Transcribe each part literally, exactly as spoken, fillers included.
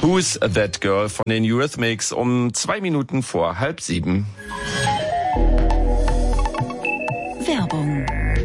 Who's That Girl von den Eurythmics um zwei Minuten vor halb sieben. Werbung.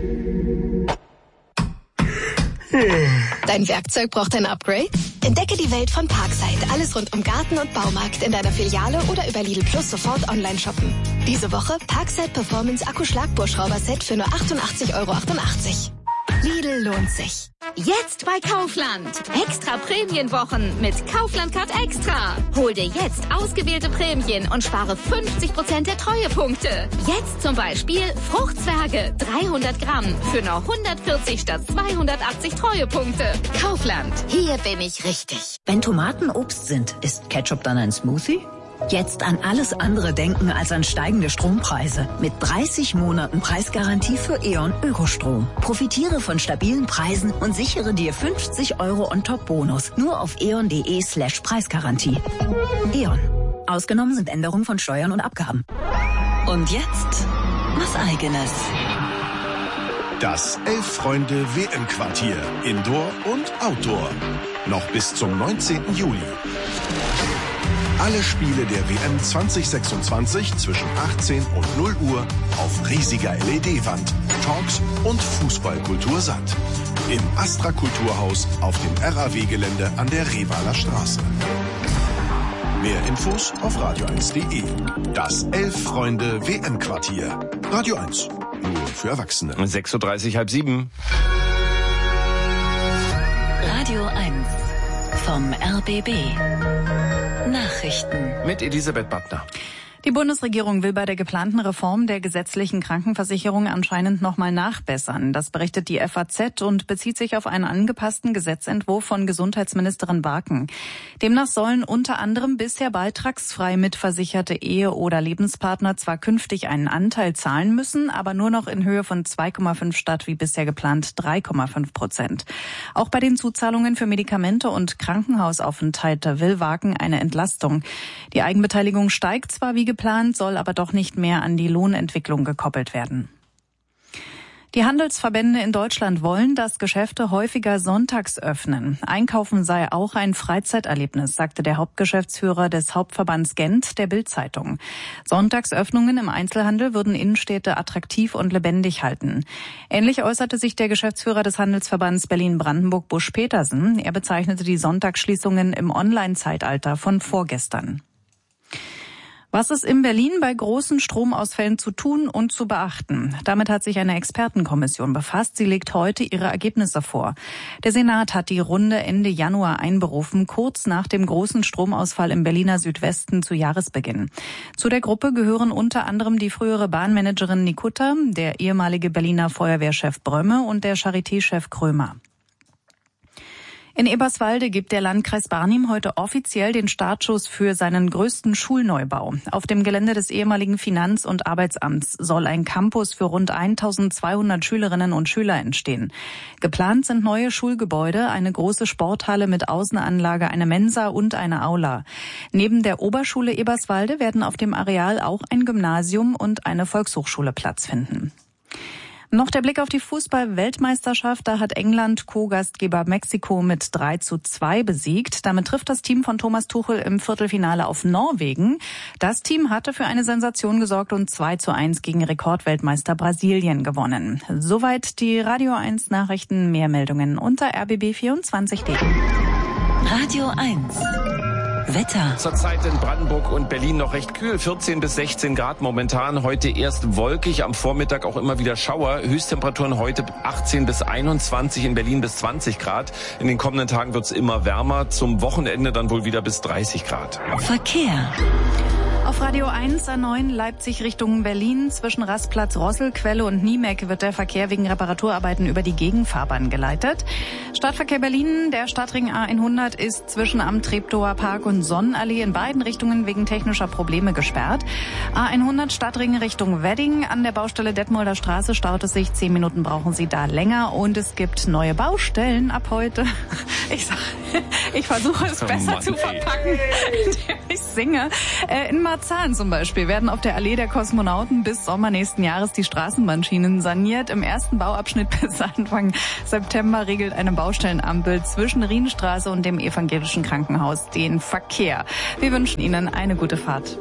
Dein Werkzeug braucht ein Upgrade? Entdecke die Welt von Parkside. Alles rund um Garten und Baumarkt in deiner Filiale oder über Lidl Plus sofort online shoppen. Diese Woche Parkside Performance Akku-Schlagbohrschrauber-Set für nur achtundachtzig Euro achtundachtzig. Lidl lohnt sich. Jetzt bei Kaufland. Extra Prämienwochen mit Kaufland Card Extra. Hol dir jetzt ausgewählte Prämien und spare fünfzig Prozent der Treuepunkte. Jetzt zum Beispiel Fruchtzwerge dreihundert Gramm für nur hundertvierzig statt zweihundertachtzig Treuepunkte. Kaufland. Hier bin ich richtig. Wenn Tomaten Obst sind, ist Ketchup dann ein Smoothie? Jetzt an alles andere denken als an steigende Strompreise. Mit dreißig Monaten Preisgarantie für E.ON Ökostrom. Profitiere von stabilen Preisen und sichere dir fünfzig Euro On-Top-Bonus. Nur auf eon.de slash Preisgarantie. E.ON. Ausgenommen sind Änderungen von Steuern und Abgaben. Und jetzt was Eigenes. Das Elf-Freunde-W M-Quartier. Indoor und Outdoor. Noch bis zum neunzehnten Juli. Alle Spiele der W M zwanzig sechsundzwanzig zwischen achtzehn und null Uhr auf riesiger L E D-Wand, Talks und Fußballkultur satt. Im Astra Kulturhaus auf dem R A W-Gelände an der Revaler Straße. Mehr Infos auf radio eins punkt de. Das Elf-Freunde-W M-Quartier. Radio eins. Nur für Erwachsene. sechs Uhr dreißig, halb sieben. Radio eins vom R B B. Nachrichten mit Elisabeth Battner. Die Bundesregierung will bei der geplanten Reform der gesetzlichen Krankenversicherung anscheinend nochmal nachbessern. Das berichtet die F A Z und bezieht sich auf einen angepassten Gesetzentwurf von Gesundheitsministerin Barken. Demnach sollen unter anderem bisher beitragsfrei mitversicherte Ehe- oder Lebenspartner zwar künftig einen Anteil zahlen müssen, aber nur noch in Höhe von zwei Komma fünf statt wie bisher geplant drei Komma fünf Prozent. Auch bei den Zuzahlungen für Medikamente und Krankenhausaufenthalte will Barken eine Entlastung. Die Eigenbeteiligung steigt zwar wie geplant, soll aber doch nicht mehr an die Lohnentwicklung gekoppelt werden. Die Handelsverbände in Deutschland wollen, dass Geschäfte häufiger sonntags öffnen. Einkaufen sei auch ein Freizeiterlebnis, sagte der Hauptgeschäftsführer des Hauptverbands Gent der Bild-Zeitung. Sonntagsöffnungen im Einzelhandel würden Innenstädte attraktiv und lebendig halten. Ähnlich äußerte sich der Geschäftsführer des Handelsverbands Berlin-Brandenburg Busch-Petersen. Er bezeichnete die Sonntagsschließungen im Online-Zeitalter von vorgestern. Was ist in Berlin bei großen Stromausfällen zu tun und zu beachten? Damit hat sich eine Expertenkommission befasst. Sie legt heute ihre Ergebnisse vor. Der Senat hat die Runde Ende Januar einberufen, kurz nach dem großen Stromausfall im Berliner Südwesten zu Jahresbeginn. Zu der Gruppe gehören unter anderem die frühere Bahnmanagerin Nikutta, der ehemalige Berliner Feuerwehrchef Brömme und der Charité-Chef Krömer. In Eberswalde gibt der Landkreis Barnim heute offiziell den Startschuss für seinen größten Schulneubau. Auf dem Gelände des ehemaligen Finanz- und Arbeitsamts soll ein Campus für rund eintausendzweihundert Schülerinnen und Schüler entstehen. Geplant sind neue Schulgebäude, eine große Sporthalle mit Außenanlage, eine Mensa und eine Aula. Neben der Oberschule Eberswalde werden auf dem Areal auch ein Gymnasium und eine Volkshochschule Platz finden. Noch der Blick auf die Fußball-Weltmeisterschaft. Da hat England Co-Gastgeber Mexiko mit drei zu zwei besiegt. Damit trifft das Team von Thomas Tuchel im Viertelfinale auf Norwegen. Das Team hatte für eine Sensation gesorgt und zwei zu eins gegen Rekordweltmeister Brasilien gewonnen. Soweit die Radio eins Nachrichten. Mehr Meldungen unter r b b vierundzwanzig punkt de. Radio eins. Wetter. Zurzeit in Brandenburg und Berlin noch recht kühl, vierzehn bis sechzehn Grad momentan. Heute erst wolkig, am Vormittag auch immer wieder Schauer. Höchsttemperaturen heute achtzehn bis einundzwanzig, in Berlin bis zwanzig Grad. In den kommenden Tagen wird es immer wärmer, zum Wochenende dann wohl wieder bis dreißig Grad. Verkehr. Auf Radio eins A neun Leipzig Richtung Berlin zwischen Rastplatz Rosselquelle und Niemeck wird der Verkehr wegen Reparaturarbeiten über die Gegenfahrbahn geleitet. Stadtverkehr Berlin, der Stadtring A hundert ist zwischen am Treptower Park und Sonnenallee in beiden Richtungen wegen technischer Probleme gesperrt. A hundert Stadtring Richtung Wedding an der Baustelle Detmolder Straße staut es sich. Zehn Minuten brauchen Sie da länger und es gibt neue Baustellen ab heute. Ich sag, ich versuche es besser oh Mann, zu verpacken, indem ich singe. In Marzahn zum Beispiel werden auf der Allee der Kosmonauten bis Sommer nächsten Jahres die Straßenbahnschienen saniert. Im ersten Bauabschnitt bis Anfang September regelt eine Baustellenampel zwischen Rienstraße und dem evangelischen Krankenhaus den Verkehr. Wir wünschen Ihnen eine gute Fahrt.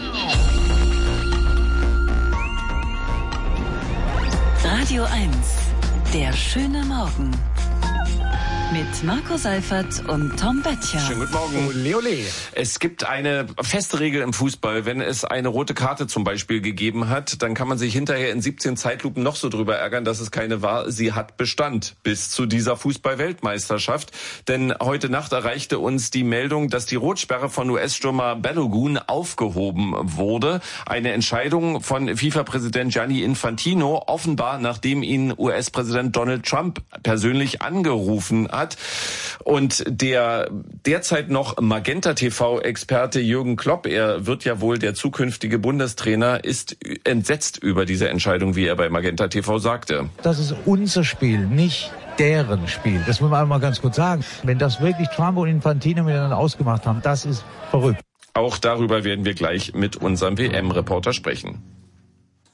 Radio eins, der schöne Morgen. Mit Marco Seifert und Tom Böttcher. Schönen guten Morgen. Ole, ole. Es gibt eine feste Regel im Fußball. Wenn es eine rote Karte zum Beispiel gegeben hat, dann kann man sich hinterher in siebzehn Zeitlupen noch so drüber ärgern, dass es keine war. Sie hat Bestand bis zu dieser Fußball-Weltmeisterschaft. Denn heute Nacht erreichte uns die Meldung, dass die Rotsperre von U S-Stürmer Balogun aufgehoben wurde. Eine Entscheidung von FIFA-Präsident Gianni Infantino, offenbar nachdem ihn U S-Präsident Donald Trump persönlich angerufen hat. Und der derzeit noch Magenta-T V-Experte Jürgen Klopp, er wird ja wohl der zukünftige Bundestrainer, ist entsetzt über diese Entscheidung, wie er bei Magenta-T V sagte. Das ist unser Spiel, nicht deren Spiel. Das muss man einmal ganz kurz sagen. Wenn das wirklich Trump und Infantino miteinander ausgemacht haben, das ist verrückt. Auch darüber werden wir gleich mit unserem W M-Reporter sprechen.